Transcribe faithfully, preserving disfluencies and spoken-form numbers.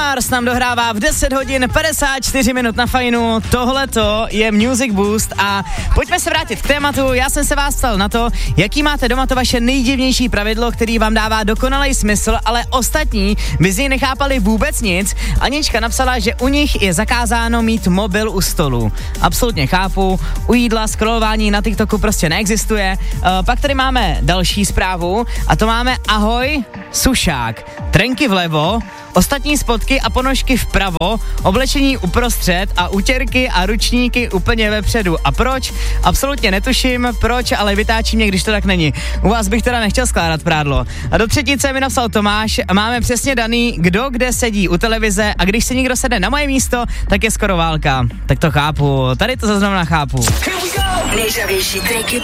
Mars nám dohrává v deset hodin padesát čtyři minut na Fajnu. Tohleto je Music Boost a pojďme se vrátit k tématu. Já jsem se vás ptal na to, jaký máte doma to vaše nejdivnější pravidlo, který vám dává dokonalý smysl, ale ostatní by z něj nechápali vůbec nic. Anička napsala, že u nich je zakázáno mít mobil u stolu. Absolutně chápu, u jídla scrollování na TikToku prostě neexistuje. Uh, pak tady máme další zprávu a to máme ahoj, sušák, trenky vlevo, ostatní spodky a ponožky vpravo, oblečení uprostřed a utěrky a ručníky úplně vepředu. A proč? Absolutně netuším, proč, ale vytáčí mě, když to tak není. U vás bych teda nechtěl skládat prádlo. A do třetice mi napsal Tomáš, máme přesně daný, kdo kde sedí u televize a když se někdo sedne na moje místo, tak je skoro válka. Tak to chápu, tady to zaznamená chápu. Nejžavější tracky